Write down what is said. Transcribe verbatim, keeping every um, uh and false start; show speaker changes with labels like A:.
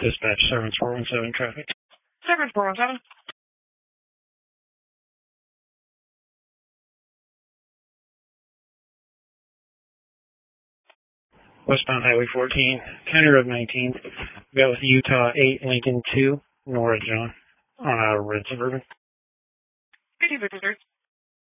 A: Dispatch seven four one seven traffic.
B: seven four one seven.
A: Westbound Highway fourteen, County Road nineteen. Got with Utah eight, Lincoln two, Nora John, on a red Suburban.
B: fifty fifty-three.